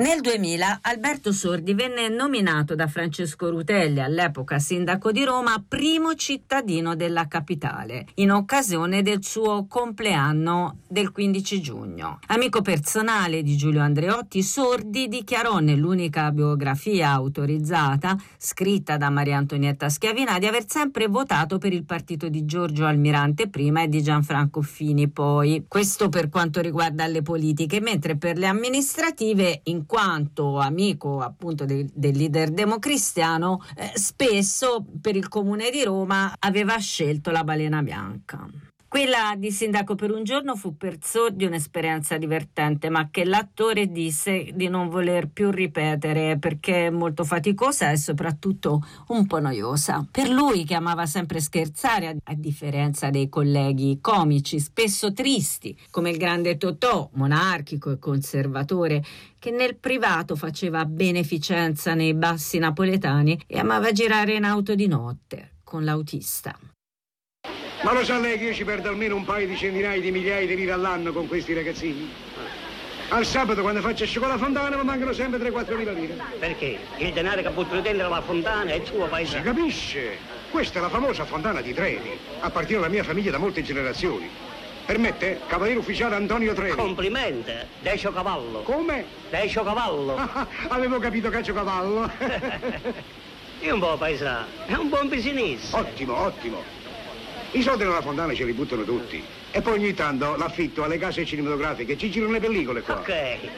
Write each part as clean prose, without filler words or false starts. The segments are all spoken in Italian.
Nel 2000 Alberto Sordi venne nominato da Francesco Rutelli, all'epoca sindaco di Roma, primo cittadino della capitale, in occasione del suo compleanno del 15 giugno. Amico personale di Giulio Andreotti, Sordi dichiarò nell'unica biografia autorizzata, scritta da Maria Antonietta Schiavina, di aver sempre votato per il partito di Giorgio Almirante prima e di Gianfranco Fini poi. Questo per quanto riguarda le politiche, mentre per le amministrative, in quanto amico appunto del leader democristiano, spesso per il Comune di Roma aveva scelto la Balena Bianca. Quella di sindaco per un giorno fu per Sordi un'esperienza divertente, ma che l'attore disse di non voler più ripetere perché è molto faticosa e soprattutto un po' noiosa. Per lui, che amava sempre scherzare, a differenza dei colleghi comici, spesso tristi, come il grande Totò, monarchico e conservatore, che nel privato faceva beneficenza nei bassi napoletani e amava girare in auto di notte con l'autista. Ma lo sa lei che io ci perdo almeno un paio di centinaia di migliaia di lire all'anno con questi ragazzini? Al sabato, quando faccio scioccolata fontana, mi mancano sempre 3-4 mila lire. Perché? Il denaro che buttano dentro la fontana è tuo, paese. Si capisce? Questa è la famosa fontana di Trevi. Appartiene alla mia famiglia da molte generazioni. Permette? Cavaliere ufficiale Antonio Trevi. Complimenti, Decio Cavallo. Come? Decio Cavallo. Avevo capito Caccio Cavallo. Io un po' paesà, è un buon business. Ottimo, ottimo. I soldi nella fontana ce li buttano tutti. E poi ogni tanto l'affitto alle case cinematografiche, ci girano le pellicole qua. Ok.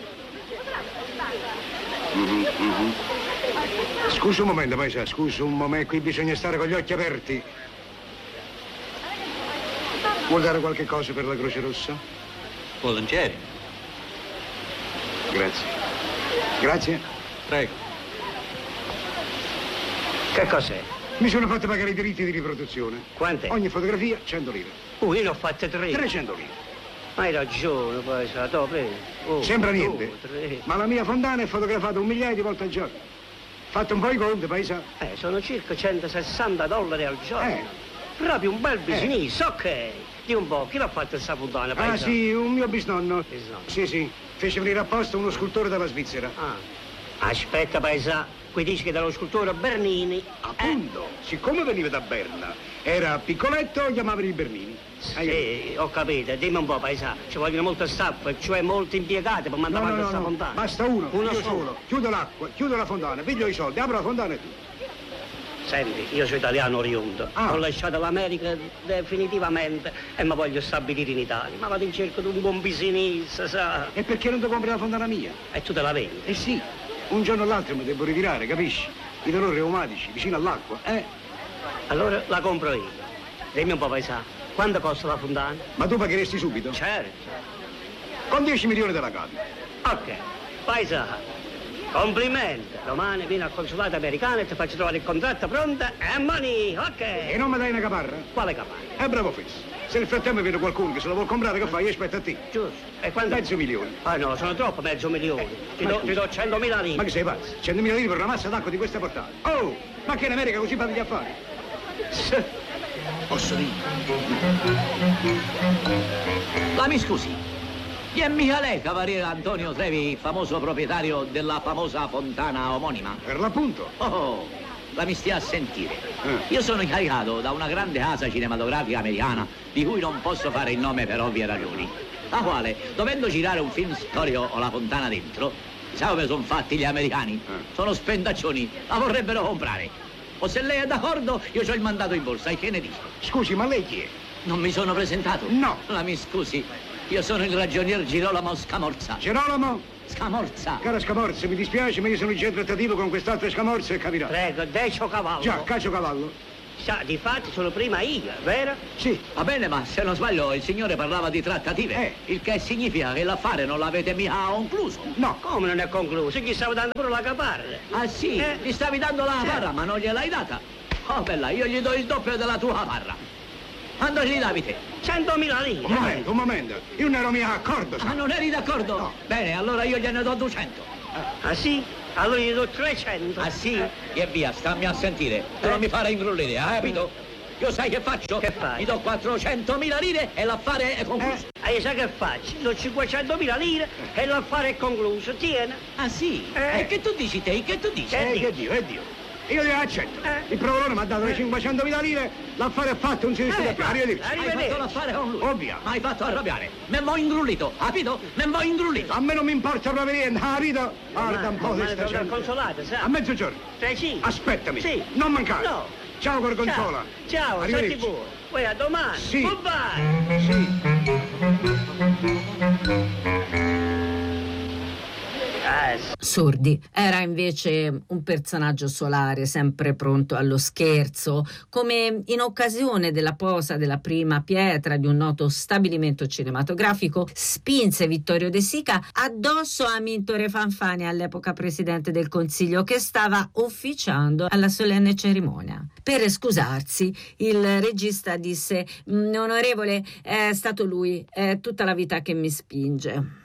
Scusa un momento, paesa, scusa un momento, qui bisogna stare con gli occhi aperti. Vuol dare qualche cosa per la Croce Rossa? Volentieri. Grazie. Grazie. Prego. Che cos'è? Mi sono fatto pagare i diritti di riproduzione. Quante? Ogni fotografia 100 lire. Io ne ho fatte 3. 300 lire. Hai ragione, paesà, dopo. Sembra niente. 3. Ma la mia fontana è fotografata 1 migliaio di volte al giorno. Fatto un po' i conti, paesa. Sono circa $160 al giorno. Proprio un bel business, ok. Di un po', chi l'ha fatto questa fontana, paesa? Ah sì, un mio bisnonno. Bisnonno. Sì, fece venire apposta uno scultore dalla Svizzera. Aspetta, paesà, qui dici che dallo scultore Bernini. Appunto, siccome veniva da Berna, era piccoletto, chiamavano i Bernini. Sì, ho capito, dimmi un po', paesà, ci vogliono molte staff, cioè molti impiegati per mandare avanti questa fontana. Basta uno Uno solo. Chiudo l'acqua, chiudo la fontana, piglio i soldi, apro la fontana e tutto. Senti, io sono italiano oriundo, ho lasciato l'America definitivamente e mi voglio stabilire in Italia. Ma vado in cerca di un buon business, sa? E perché non ti compri la fontana mia? E tu te la vendi? Eh sì, un giorno o l'altro mi devo ritirare, capisci? I dolori reumatici, vicino all'acqua, Allora la compro io. Dimmi un po', paesà, quanto costa la fontana? Ma tu pagheresti subito? Certo. Con 10 milioni della cambio. Ok, paesà. Complimenti, domani vieni al consolato americano e ti faccio trovare il contratto pronto e money, ok? E non mi dai una caparra? Quale caparra? Bravo Fizz. Se nel frattempo viene qualcuno che se lo vuol comprare, che fai? Io aspetto a te. Giusto. E quanto? $500.000. Ah no, sono troppo, $500.000. Ti do 100.000 lire. Ma che sei pazzo? 100.000 lire per una massa d'acqua di questa portata? Oh, ma che in America così fate gli affari? Posso dire? Ma mi scusi, chi è mica lei, cavaliere Antonio Trevi, famoso proprietario della famosa fontana omonima? Per l'appunto. Oh, la mi stia a sentire. Io sono incaricato da una grande casa cinematografica americana, di cui non posso fare il nome per ovvie ragioni, la quale, dovendo girare un film storico o la fontana dentro, sa come sono fatti gli americani? Sono spendaccioni, la vorrebbero comprare. O se lei è d'accordo, io ho il mandato in borsa, e che ne dice? Scusi, ma lei chi è? Non mi sono presentato? No. La mi scusi, io sono il ragionier Girolamo Scamorza. Girolamo? Scamorza. Cara Scamorza, mi dispiace, ma io sono in già trattativo con quest'altra Scamorza e capirà. Prego, Decio Cavallo. Già, Caccio Cavallo. Sa, di fatti sono prima io, vero? Sì. Va bene, ma se non sbaglio il signore parlava di trattative. Il che significa che l'affare non l'avete mica concluso. No. Come non è concluso? Gli stavo dando pure la caparra. Ah sì? Gli stavi dando la caparra, ma non gliel'hai data? Oh bella, io gli do il doppio della tua caparra. Quanto gli davi te? 100.000 lire. Un momento. Io non ero mica d'accordo, sa. Ah, non eri d'accordo? No. Bene, allora io gliene do 200. Ah sì? Allora gli do 300. Ah sì? E via, stammi a sentire. E non mi fare ingrullire, hai capito? Io sai che faccio? Che fai? Ti do 400.000 lire e l'affare è concluso. E sai che faccio? Do 500.000 lire e l'affare è concluso. Tieni. Ah sì? Eh. E che tu dici te? Che tu dici? Che Che Dio. Io li accetto. Eh. Il provolone mi ha dato le 500.000 lire, l'affare è fatto, non si discute più. Arrivederci. Hai fatto l'affare con lui? Ovvio. Ma hai fatto arrabbiare. Me m'ho ingrullito, capito? Me m'ho ingrullito. A me non mi importa proprio niente, capito? Guarda un po' di sta al gente. consolato, sai? A mezzogiorno. Sì. Aspettami. Sì. Non mancare. No. Ciao Gorgonzola. Ciao, senti Arrivederci. pure. Poi a domani. Sì. Goodbye. Sì. Sordi era invece un personaggio solare, sempre pronto allo scherzo, come in occasione della posa della prima pietra di un noto stabilimento cinematografico spinse Vittorio De Sica addosso a Amintore Fanfani, all'epoca presidente del Consiglio, che stava ufficiando alla solenne cerimonia. Per scusarsi, il regista disse: onorevole, è stato lui, è tutta la vita che mi spinge.